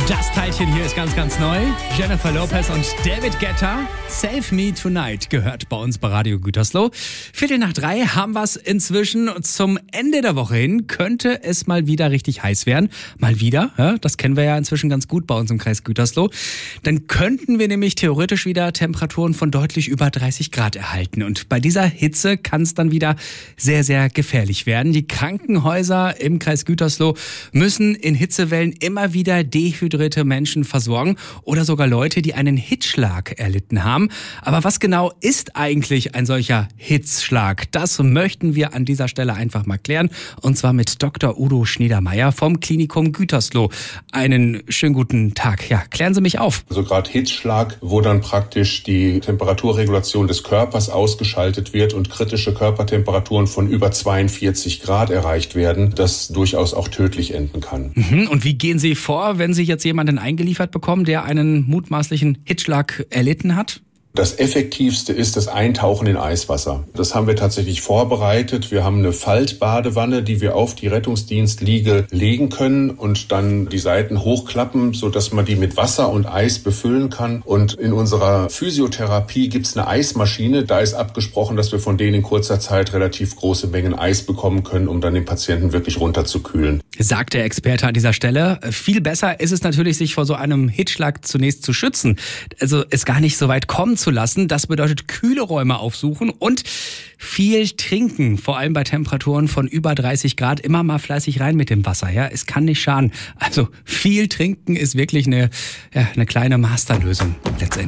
Das Teilchen hier ist ganz, ganz neu. Jennifer Lopez und David Guetta. Save Me Tonight gehört bei uns bei Radio Gütersloh. 2:45 haben wir es inzwischen. Zum Ende der Woche hin könnte es mal wieder richtig heiß werden. Mal wieder, ja, das kennen wir ja inzwischen ganz gut bei uns im Kreis Gütersloh. Dann könnten wir nämlich theoretisch wieder Temperaturen von deutlich über 30 Grad erhalten. Und bei dieser Hitze kann es dann wieder sehr, sehr gefährlich werden. Die Krankenhäuser im Kreis Gütersloh müssen in Hitzewellen immer wieder dehydrierte Menschen versorgen oder sogar Leute, die einen Hitzschlag erlitten haben. Aber was genau ist eigentlich ein solcher Hitzschlag? Das möchten wir an dieser Stelle einfach mal klären. Und zwar mit Dr. Udo Schniedermeyer vom Klinikum Gütersloh. Einen schönen guten Tag. Ja, klären Sie mich auf. Also gerade Hitzschlag, wo dann praktisch die Temperaturregulation des Körpers ausgeschaltet wird und kritische Körpertemperaturen von über 42 Grad erreicht werden, das durchaus auch tödlich enden kann. Und wie gehen Sie vor, wenn Sie jetzt jemanden eingeliefert bekommen, der einen mutmaßlichen Hitzschlag erlitten hat? Das Effektivste ist das Eintauchen in Eiswasser. Das haben wir tatsächlich vorbereitet. Wir haben eine Faltbadewanne, die wir auf die Rettungsdienstliege legen können und dann die Seiten hochklappen, sodass man die mit Wasser und Eis befüllen kann. Und in unserer Physiotherapie gibt's eine Eismaschine. Da ist abgesprochen, dass wir von denen in kurzer Zeit relativ große Mengen Eis bekommen können, um dann den Patienten wirklich runterzukühlen. Sagt der Experte an dieser Stelle. Viel besser ist es natürlich, sich vor so einem Hitzschlag zunächst zu schützen. Also es gar nicht so weit kommen zu lassen. Das bedeutet kühle Räume aufsuchen und viel trinken. Vor allem bei Temperaturen von über 30 Grad. Immer mal fleißig rein mit dem Wasser. Ja, es kann nicht schaden. Also viel trinken ist wirklich eine kleine Masterlösung letztendlich.